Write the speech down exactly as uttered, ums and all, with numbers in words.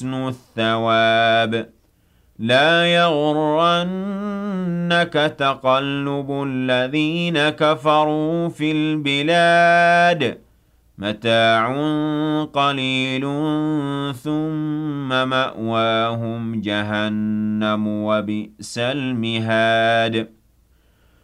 الثواب لا يغرنك تقلب الذين كفروا في البلاد متاع قليل ثم مأواهم جهنم وبئس المهاد